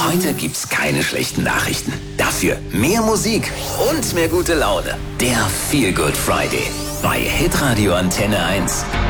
Heute gibt's keine schlechten Nachrichten. Dafür mehr Musik und mehr gute Laune. Der Feel Good Friday bei Hitradio Antenne 1.